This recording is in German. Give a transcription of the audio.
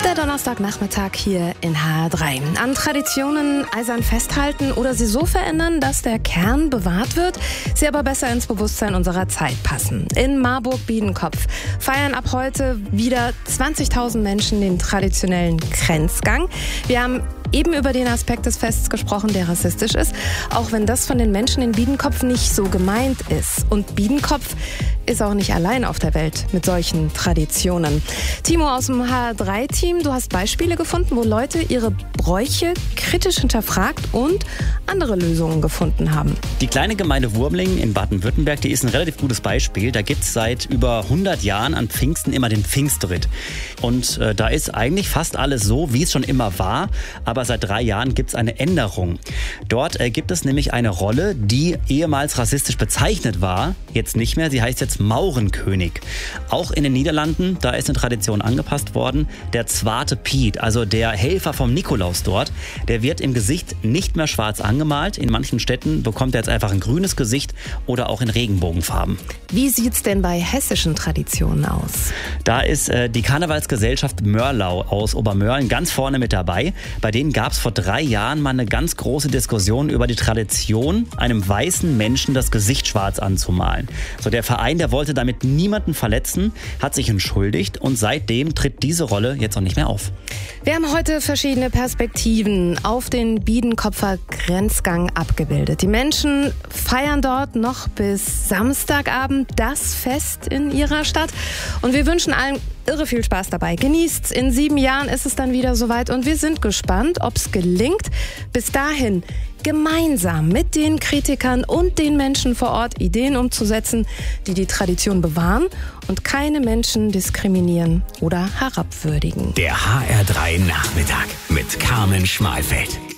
Der Donnerstagnachmittag hier in HR3. An Traditionen eisern festhalten oder sie so verändern, dass der Kern bewahrt wird, sie aber besser ins Bewusstsein unserer Zeit passen. In Marburg-Biedenkopf feiern ab heute wieder 20.000 Menschen den traditionellen Kränzgang. Wir haben eben über den Aspekt des Fests gesprochen, der rassistisch ist, auch wenn das von den Menschen in Biedenkopf nicht so gemeint ist. Und Biedenkopf ist auch nicht allein auf der Welt mit solchen Traditionen. Timo aus dem HR3-Team, du hast Beispiele gefunden, wo Leute ihre Bräuche kritisch hinterfragt und andere Lösungen gefunden haben. Die kleine Gemeinde Wurmlingen in Baden-Württemberg, die ist ein relativ gutes Beispiel. Da gibt es seit über 100 Jahren an Pfingsten immer den Pfingstritt. Und da ist eigentlich fast alles so, wie es schon immer war. Aber seit 3 Jahren gibt es eine Änderung. Dort gibt es nämlich eine Rolle, die ehemals rassistisch bezeichnet war. Jetzt nicht mehr. Sie heißt jetzt Maurenkönig. Auch in den Niederlanden, da ist eine Tradition angepasst worden. Der Zwarte Piet, also der Helfer vom Nikolaus dort, der wird im Gesicht nicht mehr schwarz angemalt. In manchen Städten bekommt er jetzt einfach ein grünes Gesicht oder auch in Regenbogenfarben. Wie sieht's denn bei hessischen Traditionen aus? Da ist die Karnevalsgesellschaft Mörlau aus Obermörlen ganz vorne mit dabei. Bei denen gab es vor 3 Jahren mal eine ganz große Diskussion über die Tradition, einem weißen Menschen das Gesicht schwarz anzumalen. So, der Verein, der wollte damit niemanden verletzen, hat sich entschuldigt und seitdem tritt diese Rolle jetzt auch nicht mehr auf. Wir haben heute verschiedene Perspektiven auf den Biedenkopfer Kränzgang abgebildet. Die Menschen feiern dort noch bis Samstagabend das Fest in ihrer Stadt. Und wir wünschen allen irre viel Spaß dabei. Genießt's. In 7 Jahren ist es dann wieder soweit und wir sind gespannt, ob es gelingt, bis dahin gemeinsam mit den Kritikern und den Menschen vor Ort Ideen umzusetzen, die die Tradition bewahren und keine Menschen diskriminieren oder herabwürdigen. Der HR3 Nachmittag mit Carmen Schmalfeld.